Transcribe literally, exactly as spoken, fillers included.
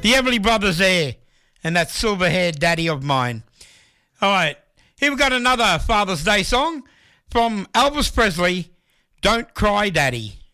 The Everly Brothers there, and that silver-haired daddy of mine. All right, here we've got another Father's Day song from Elvis Presley, Don't Cry Daddy.